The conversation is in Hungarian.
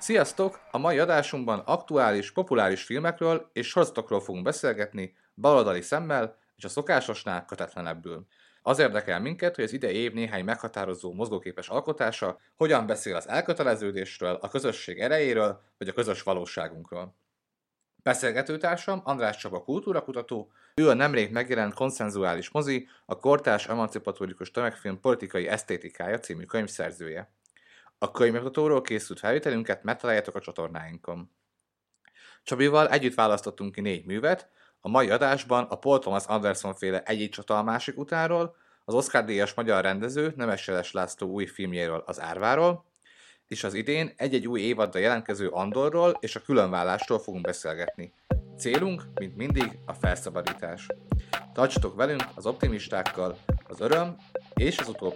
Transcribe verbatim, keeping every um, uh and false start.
Sziasztok! A mai adásunkban aktuális, populáris filmekről és sorozatokról fogunk beszélgetni baloldali szemmel és a szokásosnál kötetlenebbül. Az érdekel minket, hogy az idei év néhány meghatározó mozgóképes alkotása hogyan beszél az elköteleződésről, a közösség erejéről vagy a közös valóságunkról. Beszélgetőtársam András Csaba kultúrakutató, ő a nemrég megjelent konszenzuális mozi, a kortárs emancipatórikus tömegfilm politikai esztétikája című könyv szerzője. A könyvbemutatóról készült felvételünket megtaláljátok a csatornáinkon. Csabival együtt választottunk ki négy művet, a mai adásban a Paul Thomas Anderson féle Egy csata a másik utánról, az Oscar-díjas magyar rendező Nemes Jeles László új filmjéről, az Árváról, és az idén egy-egy új évaddal jelentkező Andorról és a különvállásról fogunk beszélgetni. Célunk, mint mindig, a felszabadítás. Tartsatok velünk az optimistákkal, az öröm és az utópiával.